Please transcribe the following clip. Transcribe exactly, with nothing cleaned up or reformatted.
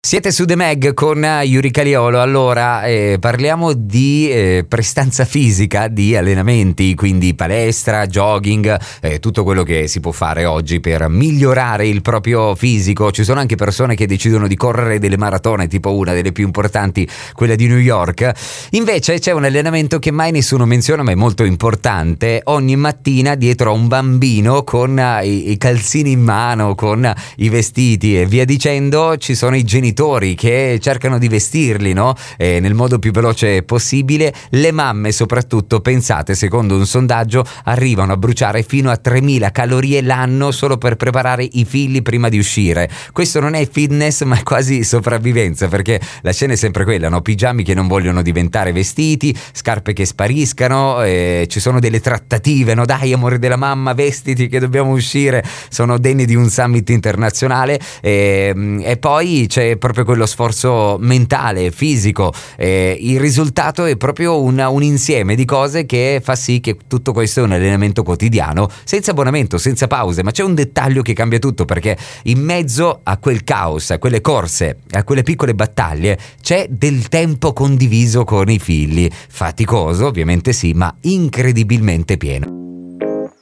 Siete su The Mag con Yuri Caliolo. Allora eh, parliamo di eh, prestanza fisica, di allenamenti, quindi palestra, jogging, eh, tutto quello che si può fare oggi per migliorare il proprio fisico. Ci sono anche persone che decidono di correre delle maratone, tipo una delle più importanti, quella di New York. Invece c'è un allenamento che mai nessuno menziona, ma è molto importante. Ogni mattina dietro a un bambino con i, i calzini in mano, con i vestiti e via dicendo, ci sono i genitori che cercano di vestirli, no? Eh, nel modo più veloce possibile. Le mamme soprattutto, pensate, secondo un sondaggio arrivano a bruciare fino a tremila calorie l'anno solo per preparare i figli prima di uscire. Questo non è fitness, ma è quasi sopravvivenza, perché la scena è sempre quella, no? Pigiami che non vogliono diventare vestiti, scarpe che spariscano, eh, ci sono delle trattative, no? Dai amore della mamma, vestiti che dobbiamo uscire, sono degni di un summit internazionale. eh, e poi c'è proprio quello sforzo mentale, fisico. Eh, il risultato è proprio un, un insieme di cose che fa sì che tutto questo è un allenamento quotidiano, senza abbonamento, senza pause. Ma c'è un dettaglio che cambia tutto, perché in mezzo a quel caos, a quelle corse, a quelle piccole battaglie, c'è del tempo condiviso con i figli. Faticoso, ovviamente sì, ma incredibilmente pieno.